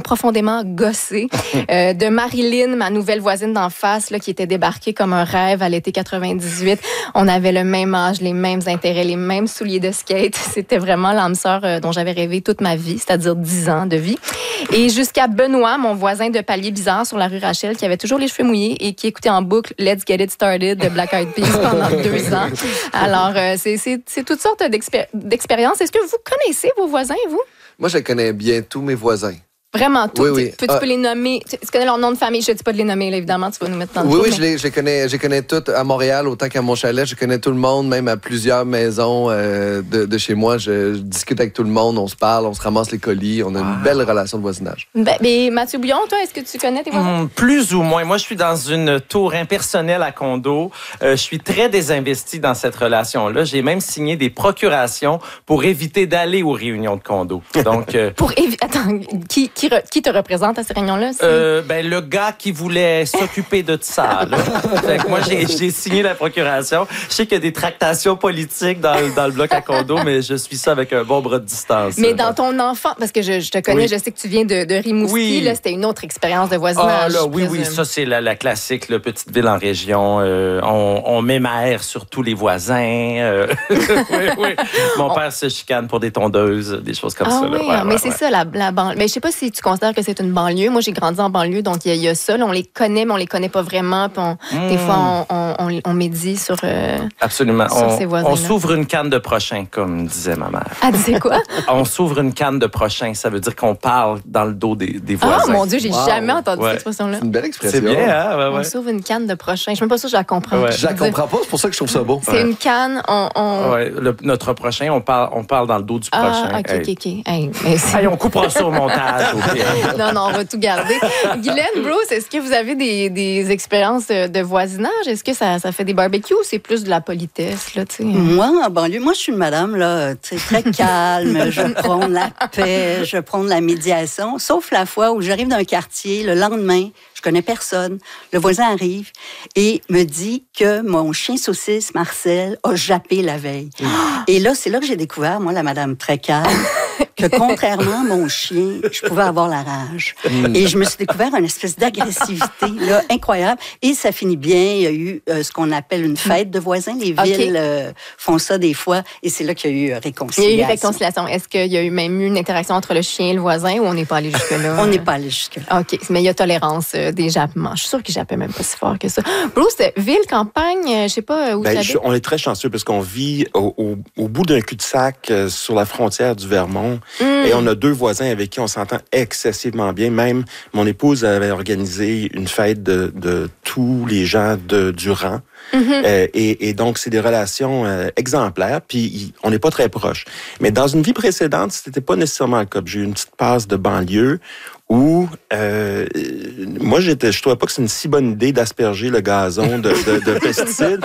profondément gossé. De Marilyn, ma nouvelle voisine d'en face, là, qui était débarquée comme un rêve à l'été 98. On avait le même âge, les mêmes intérêts, les mêmes souliers de skate. C'était vraiment l'âme sœur dont j'avais rêvé toute ma vie, c'est-à-dire 10 ans de vie. Et jusqu'à Benoît, mon voisin de palier bizarre sur la rue Rachel, qui avait toujours les cheveux mouillés et qui écoutait en boucle Let's Get It Started de Black Eyed Peas pendant 2 ans. Alors, c'est toutes sortes d'expériences. Est-ce que vous connaissez vos voisins, vous? Moi, je connais bien tous mes voisins. Vraiment, tout. Oui. Tu peux les nommer. Tu connais leur nom de famille. Je ne dis pas de les nommer, là, évidemment. Tu vas nous mettre dans le Oui, trou, mais... je les connais toutes à Montréal, autant qu'à mon chalet. Je connais tout le monde, même à plusieurs maisons de chez moi. Je discute avec tout le monde, on se parle, on se ramasse les colis. On a une belle relation de voisinage. Mais Mathieu Bouillon, toi, est-ce que tu connais tes voisins? Plus ou moins. Moi, je suis dans une tour impersonnelle à condo. Je suis très désinvesti dans cette relation-là. J'ai même signé des procurations pour éviter d'aller aux réunions de condo. Donc, Attends, qui te représente à ces réunions-là? Le gars qui voulait s'occuper de ça. Là. Fait que moi, j'ai signé la procuration. Je sais qu'il y a des tractations politiques dans le bloc à condo, mais je suis ça avec un bon bras de distance. Mais dans ton enfant, parce que je te connais, je sais que tu viens de Rimouski, oui. Là, c'était une autre expérience de voisinage. Oui, ça c'est la classique, la petite ville en région. On mémère sur tous les voisins. Oui. Mon père se chicane pour des tondeuses, des choses comme ça. Là. Mais c'est ça, la banlieue. Mais je sais pas si tu considères que c'est une banlieue. Moi, j'ai grandi en banlieue, donc il y a ça. Là, on les connaît, mais on les connaît pas vraiment. Puis des fois, on médit sur absolument. Sur ces voisins-là. On s'ouvre une canne de prochain, comme disait ma mère. Ah, disait quoi? On s'ouvre une canne de prochain. Ça veut dire qu'on parle dans le dos des voisins. Oh mon Dieu, j'ai jamais entendu cette expression-là. C'est une belle expression. C'est bien, hein? On s'ouvre une canne de prochain. Je suis même pas sûre que je la comprends. Je la comprends pas, c'est pour ça que je trouve ça beau. C'est une canne, notre prochain, on parle dans le dos du prochain. OK. On coupera ça au montage. Non, on va tout garder. Guylaine, Bruce, est-ce que vous avez des expériences de voisinage? Est-ce que ça fait des barbecues ou c'est plus de la politesse? Là, moi, en banlieue, je suis une madame là, très calme. Je prône la paix, je prône la médiation. Sauf la fois où j'arrive dans un quartier, le lendemain, je connais personne. Le voisin arrive et me dit que mon chien saucisse, Marcel, a jappé la veille. Et là, c'est là que j'ai découvert, moi, la madame très calme, que contrairement à mon chien, je pouvais avoir la rage. Et je me suis découvert une espèce d'agressivité là, incroyable. Et ça finit bien. Il y a eu ce qu'on appelle une fête de voisins. Les villes font ça des fois. Et c'est là qu'il y a eu réconciliation. Il y a eu réconciliation. Est-ce qu'il y a eu même une interaction entre le chien et le voisin ou on n'est pas allé jusque-là? On n'est pas allé jusque-là. OK. Mais il y a tolérance des jappements. Je suis sûre qu'ils jappaient même pas si fort que ça. Bruce, ville, campagne, je sais pas où tu habites. On est très chanceux parce qu'on vit au bout d'un cul-de-sac sur la frontière du Vermont. Et on a 2 voisins avec qui on s'entend excessivement bien. Même mon épouse avait organisé une fête de tous les gens du rang. Et donc, c'est des relations exemplaires, puis on n'est pas très proches. Mais dans une vie précédente, c'était pas nécessairement le cas. J'ai eu une petite passe de banlieue où moi, je trouvais pas que c'est une si bonne idée d'asperger le gazon de pesticides.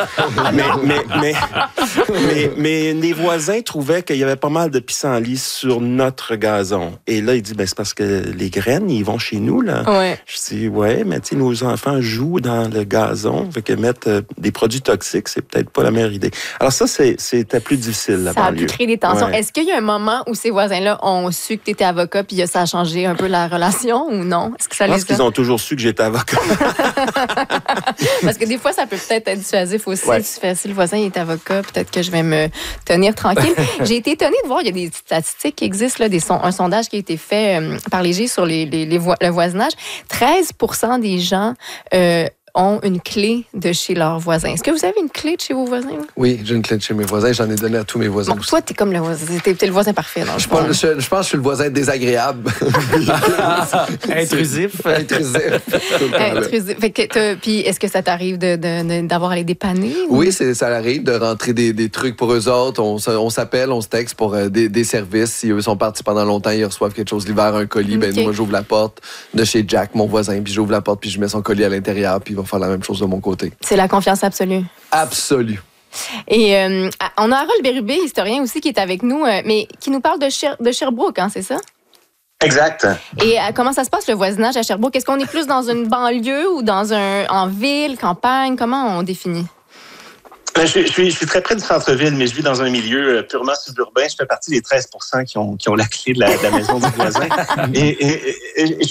mais les voisins trouvaient qu'il y avait pas mal de pissenlit sur notre gazon. Et là, il dit, c'est parce que les graines, ils vont chez nous, là. Ouais. Je dis, mais tu sais, nos enfants jouent dans le gazon, fait que mettre des produits toxiques, c'est peut-être pas la meilleure idée. Alors ça, c'était plus difficile, la banlieue. Ça a pu créer des tensions. Ouais. Est-ce qu'il y a un moment où ces voisins-là ont su que tu étais avocat puis ça a changé un peu la relation ou non? Est-ce que ça Je pense qu'ils ont toujours su que j'étais avocat. Parce que des fois, ça peut peut-être être dissuasif aussi. Si le voisin est avocat, peut-être que je vais me tenir tranquille. J'ai été étonnée de voir, il y a des statistiques qui existent, là, un sondage qui a été fait par Léger sur le voisinage. 13% des gens ont une clé de chez leurs voisins. Est-ce que vous avez une clé de chez vos voisins? Là? Oui, j'ai une clé de chez mes voisins. J'en ai donné à tous mes voisins aussi. Toi, t'es comme le voisin. T'es le voisin parfait. Je pense que je suis le voisin désagréable. Intrusif. Intrusif. Puis, est-ce que ça t'arrive d'avoir à les dépanner? Oui, ça arrive de rentrer des trucs pour eux autres. On s'appelle, on se texte pour des services. Si eux sont partis pendant longtemps, ils reçoivent quelque chose l'hiver, un colis. Moi, j'ouvre la porte de chez Jack, mon voisin, puis j'ouvre la porte, puis je mets son colis à l'intérieur, puis faire la même chose de mon côté. C'est la confiance absolue. Absolue. Et on a Harold Bérubé, historien aussi, qui est avec nous, mais qui nous parle de Sherbrooke, hein, c'est ça? Exact. Et comment ça se passe, le voisinage à Sherbrooke? Est-ce qu'on est plus dans une banlieue ou en ville, campagne? Comment on définit? Je suis très près du centre-ville, mais je vis dans un milieu purement suburbain. Je fais partie des 13% qui ont la clé de la maison du voisin. Et je